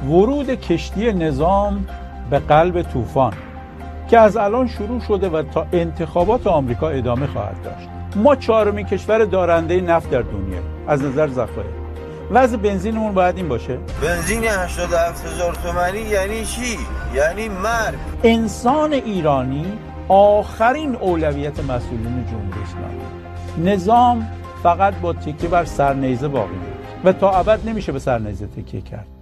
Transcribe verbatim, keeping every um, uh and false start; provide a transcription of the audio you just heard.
ورود کشتی نظام به قلب طوفان که از الان شروع شده و تا انتخابات آمریکا ادامه خواهد داشت. ما چهارمین کشور دارنده نفت در دنیا از نظر ذخایر. وضع بنزینمون باید این باشه؟ بنزین هشتاد و هفت هزار تومانی یعنی چی؟ یعنی مرگ. انسان ایرانی آخرین اولویت مسئولین جمهوری اسلامی. نظام فقط با تکیه بر سرنیزه باقی میمونه و تا ابد نمیشه به سرنیزه تکیه کرد.